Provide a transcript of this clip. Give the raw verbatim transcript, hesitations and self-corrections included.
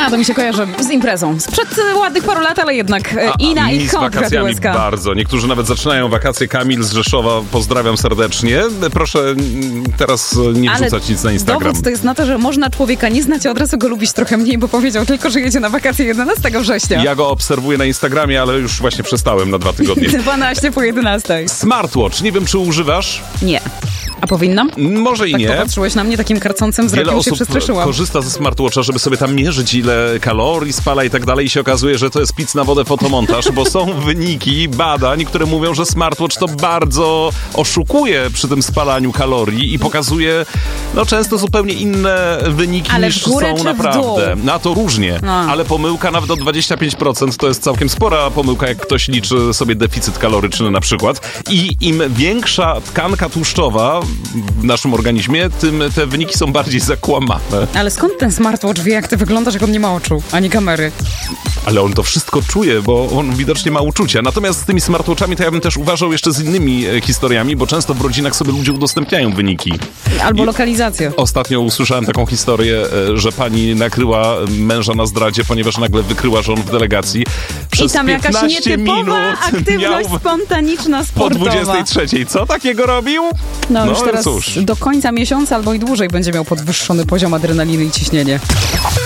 A, to mi się kojarzy z imprezą. Sprzed ładnych paru lat, ale jednak A, i na mi ich z wakacjami U S K. bardzo. Niektórzy nawet zaczynają wakacje. Kamil z Rzeszowa, pozdrawiam serdecznie. Proszę teraz nie wrzucać nic na Instagram. Dowód to jest na to, że można człowieka nie znać, a od razu go lubić trochę mniej, bo powiedział tylko, że jedzie na wakacje jedenastego września. Ja go obserwuję na Instagramie, ale już właśnie przestałem na dwa tygodnie. dwanaście po jedenastej. Smartwatch, nie wiem czy używasz? Nie. A powinnam? Może i Tak nie. popatrzyłeś na mnie takim karcącym wzrokiem, Wiele się osób przestraszyłam. korzysta ze smartwatcha, żeby sobie tam mierzyć, ile kalorii spala i tak dalej, i się okazuje, że to jest pic na wodę fotomontaż, bo są wyniki badań, które mówią, że smartwatch to bardzo oszukuje przy tym spalaniu kalorii i pokazuje no często zupełnie inne wyniki Ale niż w górę są czy w naprawdę. dół? Na to różnie, No. ale pomyłka nawet o dwadzieścia pięć procent to jest całkiem spora pomyłka, jak ktoś liczy sobie deficyt kaloryczny na przykład. I im większa tkanka tłuszczowa w naszym organizmie, tym te wyniki są bardziej zakłamane. Ale skąd ten smartwatch wie, jak ty wyglądasz, jak on nie ma oczu, ani kamery? Ale on to wszystko czuje, bo on widocznie ma uczucia. Natomiast z tymi smartwatchami to ja bym też uważał jeszcze z innymi e, historiami, bo często w rodzinach sobie ludzie udostępniają wyniki. Albo I lokalizację. Ostatnio usłyszałem taką historię, e, że pani nakryła męża na zdradzie, ponieważ nagle wykryła, że on w delegacji przez I tam jakaś piętnaście nietypowa minut aktywność miał spontaniczna, po sportowa. dwudziestej trzeciej. Co takiego robił? No, już No, teraz cóż. do końca miesiąca albo i dłużej będzie miał podwyższony poziom adrenaliny i ciśnienie.